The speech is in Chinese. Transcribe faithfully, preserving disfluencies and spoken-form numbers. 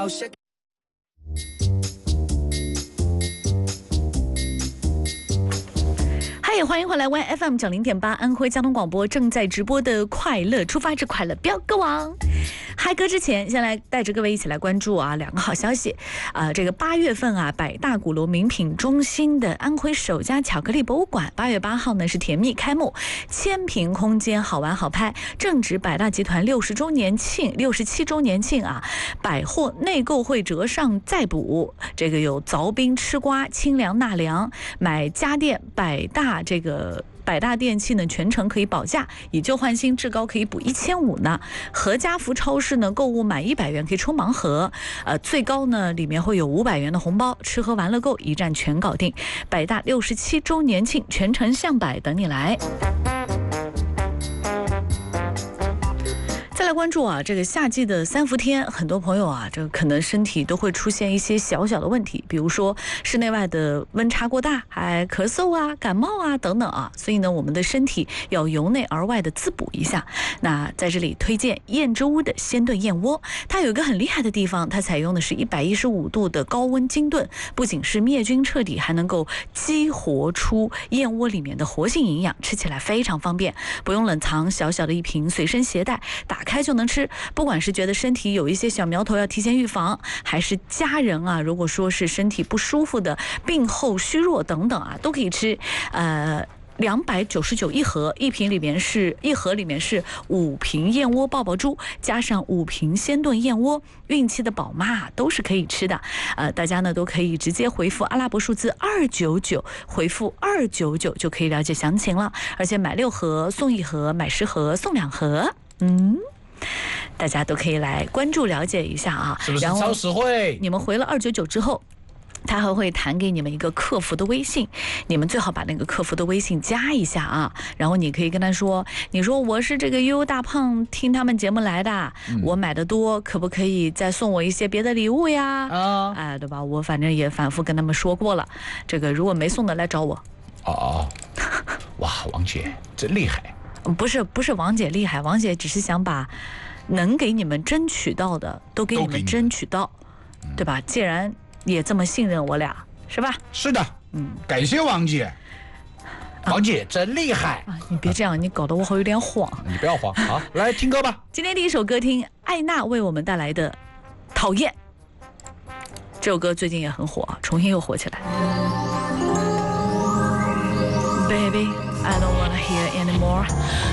嗨，欢迎回来 Y F M 九零点八安徽交通广播正在直播的快乐出发之快乐飙歌王。嗨歌之前，先来带着各位一起来关注啊两个好消息啊、呃，这个八月份啊，百大鼓楼名品中心的安徽首家巧克力博物馆，八月八号呢是甜蜜开幕，千平空间好玩好拍，正值百大集团六十周年庆、六十七周年庆啊，百货内购会折上再补，这个有凿冰吃瓜、清凉纳凉，买家电百大这个。百大电器呢，全程可以保价，以旧换新，至高可以补一千五呢。和家福超市呢，购物满一百元可以抽盲盒，呃，最高呢里面会有五百元的红包，吃喝玩乐购一站全搞定。百大六十七周年庆，全程向百等你来。再来关注啊，这个夏季的三伏天，很多朋友啊，这个可能身体都会出现一些小小的问题，比如说室内外的温差过大，还咳嗽啊、感冒啊等等啊，所以呢，我们的身体要由内而外的滋补一下。那在这里推荐燕之屋的鲜炖燕窝，它有一个很厉害的地方，它采用的是一百一十五度的高温精炖，不仅是灭菌彻底，还能够激活出燕窝里面的活性营养，吃起来非常方便，不用冷藏，小小的一瓶随身携带，打开就能吃。不管是觉得身体有一些小苗头要提前预防，还是家人啊，如果说是身体不舒服的、病后虚弱等等啊，都可以吃。呃。两百九十九一盒，一瓶里面是一盒里面是五瓶燕窝爆爆珠，加上五瓶鲜炖燕窝，孕期的宝妈都是可以吃的。呃，大家呢都可以直接回复阿拉伯数字二九九，回复二九九就可以了解详情了。而且买六盒送一盒，买十盒送两盒。嗯。大家都可以来关注了解一下啊， 是不是超实惠？ 你们回了二九九之后，他还会弹给你们一个客服的微信，你们最好把那个客服的微信加一下啊，然后你可以跟他说，你说我是这个悠悠大胖听他们节目来的，嗯、我买的多，可不可以再送我一些别的礼物呀？啊，哎，对吧？我反正也反复跟他们说过了，这个如果没送的来找我。 哦，哇，王姐真厉害。 不是不是王姐厉害，王姐只是想把能给你们争取到的都给你们争取到，对吧？既然也这么信任我俩，是吧？ 是的，嗯，感谢王姐，王姐真厉害啊！你别这样，你搞得我好有点慌。 你不要慌，好，来听歌吧。 今天第一首歌听艾娜为我们带来的《讨厌》，这首歌最近也很火，重新又火起来。Baby, I don't wanna hear anymore.